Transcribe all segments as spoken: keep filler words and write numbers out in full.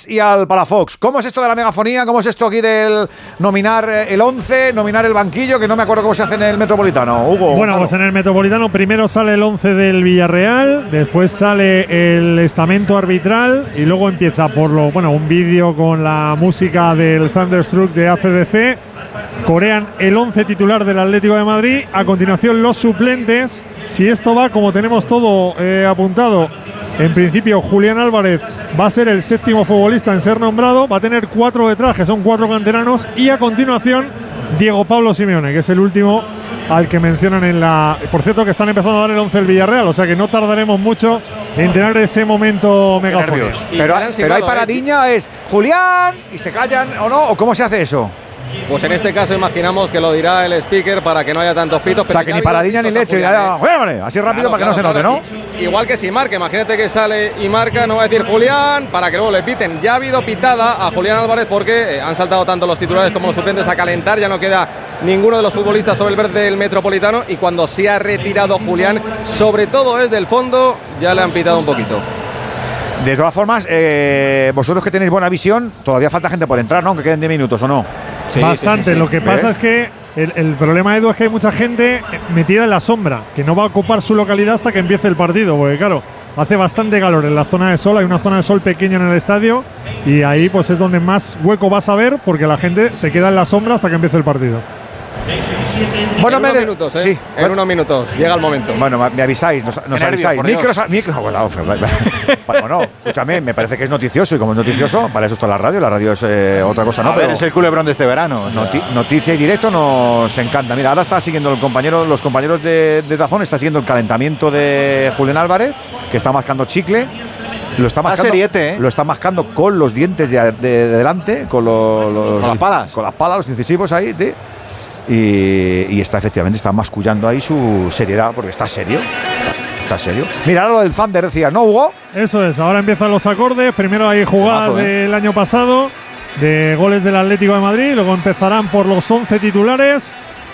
Palafox y al Palafox. ¿Cómo es esto de la megafonía? ¿Cómo es esto aquí del nominar el once, nominar el banquillo? Que no me acuerdo cómo se hace en el Metropolitano. Hugo. Bueno, Gonzalo. pues en el Metropolitano primero sale el once del Villarreal, después sale el estamento arbitral y luego empieza por lo bueno un vídeo con la música del Thunderstruck de A C D C. Corean el once titular del Atlético de Madrid. A continuación los suplentes. Si esto va como tenemos todo eh, apuntado, en principio Julián Álvarez va a ser el séptimo futbolista en ser nombrado. Va a tener cuatro detrás, que son cuatro canteranos. Y a continuación Diego Pablo Simeone, que es el último al que mencionan en la… Por cierto, que están empezando a dar el once del Villarreal, o sea que no tardaremos mucho en tener ese momento megafónico. Pero, pero hay paradiña, es Julián, y se callan o no, o cómo se hace eso. Pues en este caso imaginamos que lo dirá el speaker para que no haya tantos pitos. O sea, que ni paradiña ni leche, ya, ya, Julián, así rápido, claro, para que claro, no se note, claro, ¿no? Igual que si marca, imagínate que sale y marca, no va a decir Julián, para que luego le piten. Ya ha habido pitada a Julián Álvarez porque han saltado tanto los titulares como los suplentes a calentar, ya no queda ninguno de los futbolistas sobre el verde del Metropolitano, y cuando se ha retirado Julián, sobre todo desde el fondo, ya le han pitado un poquito. De todas formas, eh, vosotros que tenéis buena visión, todavía falta gente por entrar, ¿no? Aunque queden diez minutos, ¿o no? Sí, Bastante, sí, sí, sí. Lo que ¿Ves? pasa es que el, el problema, Edu, es que hay mucha gente metida en la sombra, que no va a ocupar su localidad hasta que empiece el partido, porque claro, hace bastante calor en la zona de sol, hay una zona de sol pequeña en el estadio y ahí pues es donde más hueco vas a ver, porque la gente se queda en la sombra hasta que empiece el partido. Bueno, en unos minutos, ¿eh? Sí. En unos minutos, llega el momento. Bueno, me avisáis, nos, nos avisáis. Micros, micros, bueno, bueno, escúchame, me parece que es noticioso, y como es noticioso, para eso está la radio, la radio es eh, otra cosa, ¿no? A ver, es el culebrón de este verano. O sea. Noti noticia y directo nos encanta. Mira, ahora está siguiendo el compañero, los compañeros de, de Dazón, está siguiendo el calentamiento de Julián Álvarez, que está mascando chicle. Lo está mascando, seriete, ¿eh? Lo está mascando con los dientes de, de, de delante, con, los, los, con las palas. Con las palas, los incisivos ahí, tío. Y, y está efectivamente está mascullando ahí su seriedad, porque está serio. Está serio. Mira, ahora lo del Thunder decía, ¿no, Hugo? Eso es, ahora empiezan los acordes. Primero hay jugadas Mazo, ¿eh? del año pasado, de goles del Atlético de Madrid. Luego empezarán por los once titulares.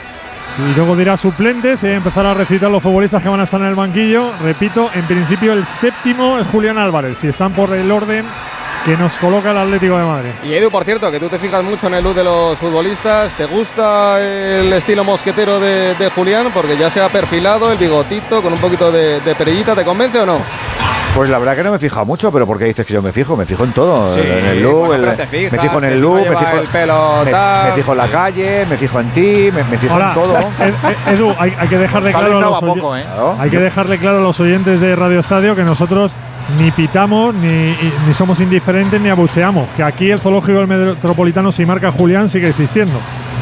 Y luego dirá suplentes y empezará a recitar los futbolistas que van a estar en el banquillo. Repito, en principio el séptimo es Julián Álvarez, si están por el orden que nos coloca el Atlético de Madrid. Y Edu, por cierto, que tú te fijas mucho en el look de los futbolistas. ¿Te gusta el estilo mosquetero de, de Julián? Porque ya se ha perfilado el bigotito con un poquito de, de perillita. ¿Te convence o no? Pues la verdad que no me he fijado mucho, pero ¿por qué dices que yo me fijo? Me fijo en todo, sí, en el look, bueno, el, te fijas, me fijo en el look, si no me, fijo, el pelo, me, me fijo en la calle, me fijo en ti, me, me fijo Ahora, en todo. Edu, hay, hay que dejarle claro a los poco, ¿eh? hay que dejarle claro a los oyentes de Radio Estadio que nosotros ni pitamos, ni, ni somos indiferentes, ni abucheamos. Que aquí el zoológico del Metropolitano, si marca Julián, sigue existiendo.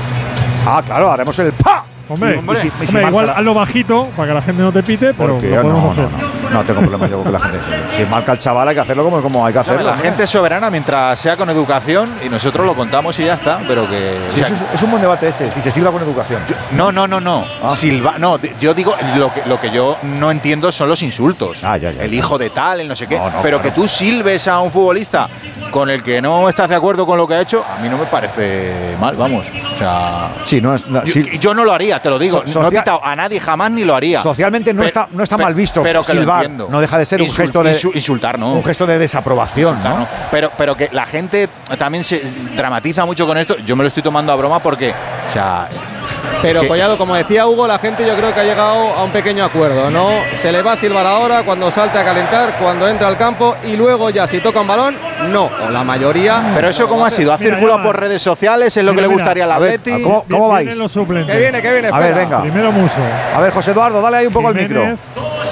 Ah, claro, haremos el ¡pa! Hombre, y, hombre, y si, y si hombre igual la... hazlo bajito para que la gente no te pite, pero porque lo yo podemos no, hacer. No, no, no tengo problema yo con que la gente. Si marca el chaval hay que hacerlo como, como hay que hacerlo. La hombre. gente es soberana mientras sea con educación y nosotros lo contamos y ya está, pero que… Sí, o sea, eso es, es un buen debate ese, si se silba con educación. Yo, no, no, no, no. Ah. Silba, no, yo digo, lo que, lo que yo no entiendo son los insultos. Ah, ya, ya, el ya. hijo de tal, el no sé qué. No, no, pero claro. que tú silbes a un futbolista con el que no estás de acuerdo con lo que ha hecho, a mí no me parece mal, vamos. O sea… Sí, no es… No, yo, sí, yo no lo haría, te lo digo. So, no he quitado a nadie jamás ni lo haría. Socialmente no, pero, está, no está pero, mal visto, pero que silbar, lo entiendo. No deja de ser Insult, un gesto de… Insu, insultar, ¿no? Un gesto de desaprobación, insultar, ¿no? ¿no? Pero, pero que la gente también se dramatiza mucho con esto. Yo me lo estoy tomando a broma porque… O sea… Pero, que, Collado, como decía Hugo, la gente yo creo que ha llegado a un pequeño acuerdo, ¿no? Se le va a silbar ahora cuando salte a calentar, cuando entra al campo, y luego ya si toca un balón, no. O la mayoría… Pero eso, ¿cómo ha sido? ¿Ha circulado por redes sociales? ¿Es lo mira, que le gustaría mira, al Atleti? ¿Cómo, cómo vais? Los suplentes. Que viene, que viene. A espera. ver, venga. Primero Muso. A ver, José Eduardo, dale ahí un poco al micro. Ahora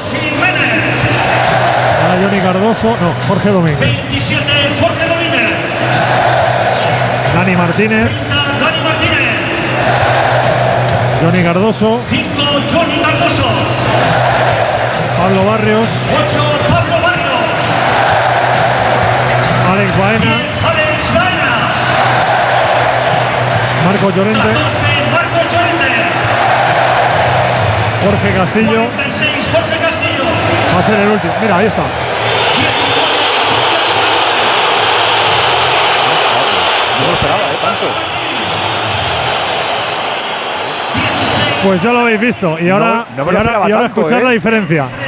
Johnny Cardoso. No, Jorge Domínguez. veintisiete, Jorge Domínguez. Dani Martínez. Dani Martínez. Johnny Cardoso. cinco, Johnny Cardoso. Pablo Barrios. ocho, Pablo Barrios. Alex Baena. Alex Baena. Marco Llorente. catorce, Marco Llorente. Jorge Castillo. cuarenta y seis, Jorge Castillo. Va a ser el último. Mira, ahí está. No lo esperaba, ¿eh? Tanto. Pues ya lo habéis visto. Y ahora, No, no me lo y ahora, esperaba y ahora tanto, escuchad ¿eh? la diferencia.